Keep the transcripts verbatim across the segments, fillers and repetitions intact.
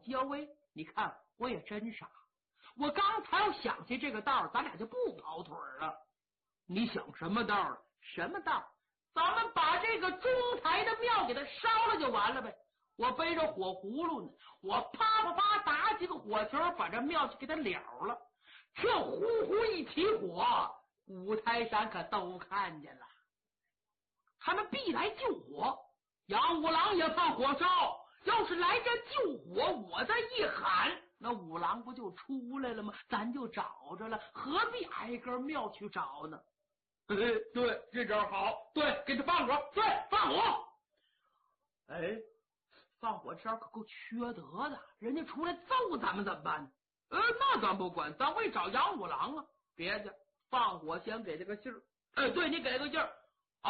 交威，你看我也真傻，我刚才要想起这个道，咱俩就不跑腿了。你想什么道？什么道？咱们把这个中台的庙给它烧了就完了呗。我背着火葫芦呢，我啪啪啪打几个火球，把这庙就给它了了。这呼呼一起火，五台山可都看见了，他们必来救火。杨五郎也怕火烧，要是来这救火，我再一喊，那五郎不就出来了吗？咱就找着了，何必挨个庙去找呢？哎，对，这招好，对，给他放火，对，放火。哎，放火这招可够缺德的，人家出来揍咱们怎么办呢？呃，那咱不管，咱会找杨五郎啊。别介，放火先给这个信儿。哎，对，你给个信儿。哦，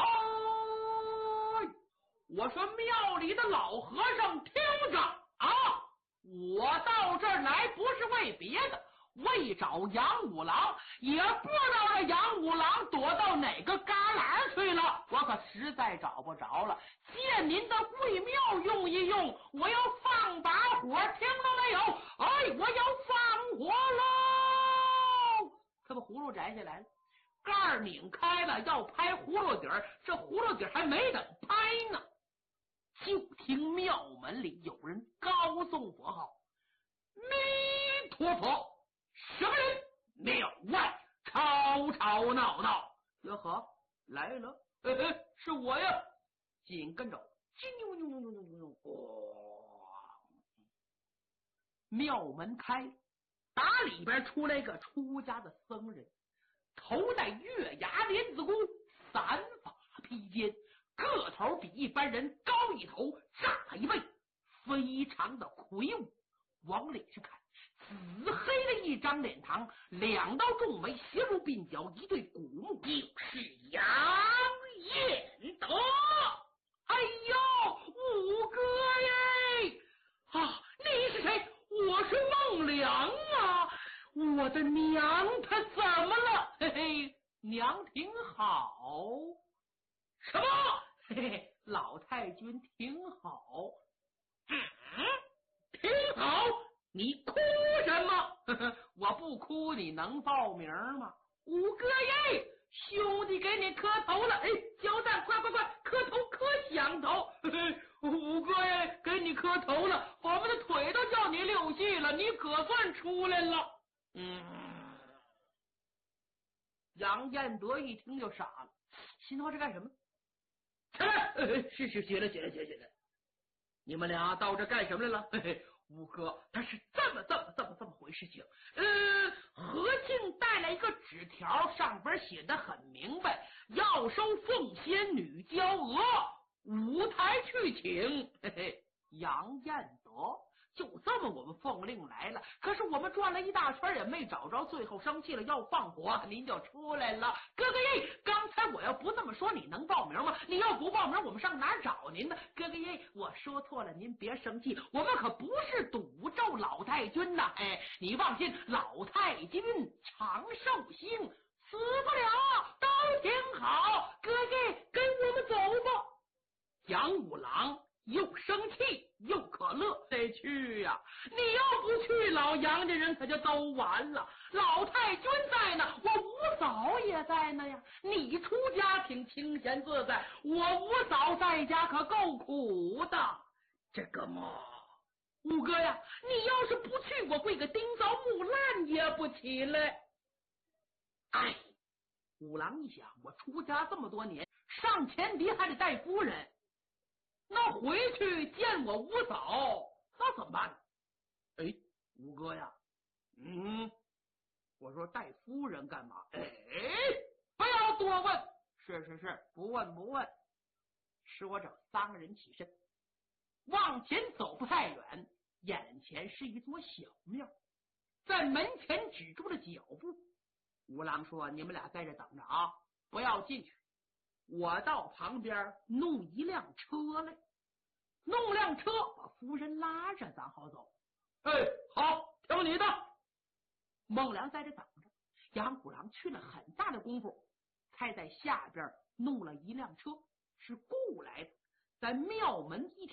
我说庙里的老和尚听着啊，我到这儿来不是为别的，为找杨五郎，也不知道这杨五郎躲到哪个旮旯去了，我可实在找不着了。借您的贵庙用一用，我要放把火，听到没有？哎，我要放火喽！他把葫芦摘下来了，盖儿拧开了，要拍葫芦底儿，这葫芦底儿还没等拍呢，就听庙门里有人高诵佛号：弥陀佛！什么人？庙外吵吵闹闹。哟呵，来了，嘿嘿，是我呀！紧跟着，啾啾啾啾啾啾，哇！庙门开，打里边出来个出家的僧人，头戴月牙莲子箍，散发披肩，个头比一般人高一头，炸一倍，非常的魁梧。往脸上看，紫黑的一张脸庞，两道重眉斜入鬓角，一对古目，就是杨彦德。哎呦，五哥耶！啊，你是谁？我是孟良啊！我的娘，她怎么了？嘿嘿，娘挺好。什么？嘿嘿，老太君挺好。嗯。挺好，你哭什么？呵呵，我不哭你能报名吗？五哥耶，兄弟给你磕头了！哎，焦蛋，快快快，磕头磕响头！呵呵，五哥耶，给你磕头了，我们的腿都叫你溜细了，你可算出来了。嗯，杨彦德一听就傻了，心说这干什么？起来！是是，起来起来起来起来！你们俩到这干什么来了？嘿嘿，五哥，他是这么这么这么这么回事情。呃，何庆带来一个纸条，上边写的很明白，要收凤仙女娇娥，五台去请。嘿嘿，杨彦德就这么我们奉令来了，可是我们转了一大圈也没找着，最后生气了要放火，您就出来了。哥哥耶，刚才我要不这么说，你能报名吗？你要不报名，我们上哪儿找您呢？哥哥耶，我说错了，您别生气，我们可不是赌咒老太君呐。哎，你放心，老太君长寿星，死不了，都挺好。哥哥，跟我们走吧。杨五郎又生气又可乐，得去呀、啊！你要不去，老杨家人可就都完了。老太君在呢，我五嫂也在呢呀。你出家挺清闲自在，我五嫂在家可够苦的。这个嘛，五哥呀，你要是不去，我跪个钉凿木烂也不起来。哎，五郎一想，我出家这么多年，上前提还得带夫人。那回去见我五嫂，那怎么办呢？哎，五哥呀，嗯，我说带夫人干嘛？哎，不要多问。是是是，不问不问。说着，三个人起身，往前走不太远，眼前是一座小庙，在门前止住了脚步。五郎说：“你们俩在这等着啊，不要进去。我到旁边弄一辆车来。”弄辆车把夫人拉着，咱好走。哎，好，听你的。孟良在这等着，杨虎郎去了很大的功夫，才在下边弄了一辆车，是雇来的，在庙门一